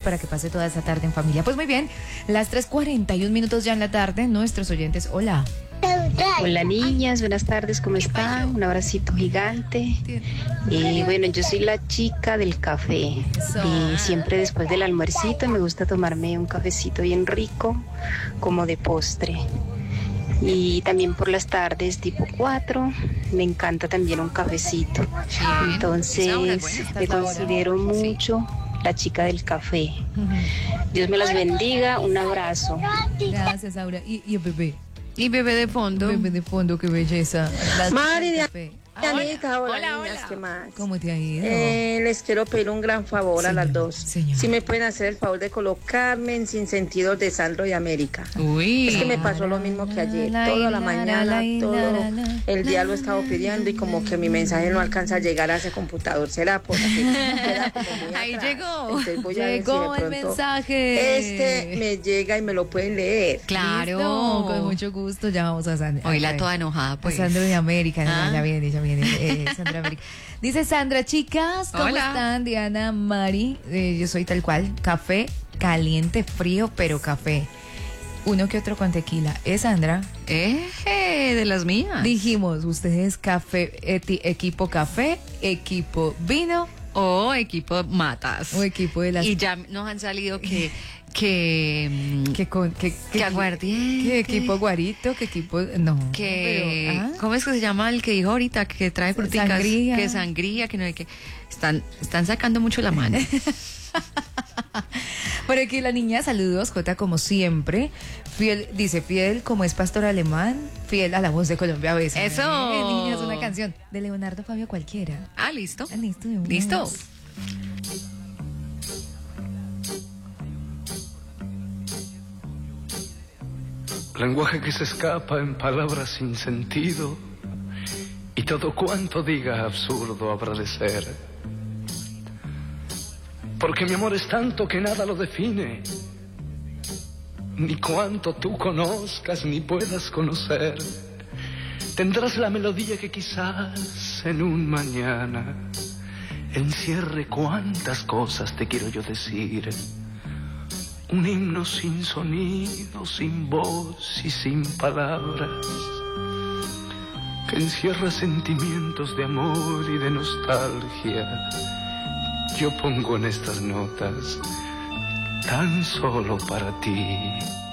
para que pase toda esa tarde en familia. Pues muy bien, las 3:41 ya en la tarde, nuestros oyentes, hola. Hola niñas, buenas tardes, ¿cómo están? Un abracito gigante. Bueno, yo soy la chica del café. Siempre después del almuercito me gusta tomarme un cafecito bien rico, como de postre. Y también por las tardes, tipo 4, me encanta también un cafecito. Entonces, me considero mucho la chica del café. Dios me las bendiga, un abrazo. Gracias, Aura. Y el bebé. Y bebé de fondo. Bebé de fondo, qué belleza. Mari, Dianita, hola, hola. niñas, ¿qué más? ¿Cómo te ha ido? Les quiero pedir un gran favor a las dos. Señora. Si me pueden hacer el favor de colocarme en Sin Sentido de Sandro y América. Uy. Es que me pasó lo mismo que ayer. Toda la mañana, todo el día lo he estado pidiendo y como que mi mensaje no alcanza a llegar a ese computador. ¿Será? Porque queda como muy Ahí atrás. llegó. Entonces voy a ver si de Llegó el pronto mensaje. me llega y me lo pueden leer. Claro. Listo, con mucho gusto, ya vamos a Sandra. Hoy la toda enojada, pues. Sandra de América, Ah. ya viene. Sandra de América. Dice Sandra, chicas, ¿cómo Hola. están? Diana, Mari, yo soy tal cual, café caliente, frío, pero café. Uno que otro con tequila. Sandra? De las mías. Dijimos, ustedes café, equipo café, equipo vino O equipo matas. o equipo de las... Y ya nos han salido que aguardiente. ¿Qué equipo guarito? ¿Qué equipo? No. que pero, ¿cómo es que se llama el que dijo ahorita que trae fruticas? Sangría. Que sangría, que no hay que están sacando mucho la mano. Por aquí la niña, saludos, Jota, como siempre. Fiel como es pastor alemán, fiel a la voz de Colombia a veces. Eso. Niña, es una canción de Leonardo Fabio cualquiera. Listo. Listo. de una Listo. vez. Lenguaje que se escapa en palabras sin sentido y todo cuanto diga absurdo habrá de ser. Porque mi amor es tanto que nada lo define, ni cuanto tú conozcas ni puedas conocer. Tendrás la melodía que quizás en un mañana encierre cuantas cosas te quiero yo decir. Un himno sin sonido, sin voz y sin palabras, que encierra sentimientos de amor y de nostalgia. Yo pongo en estas notas tan solo para ti.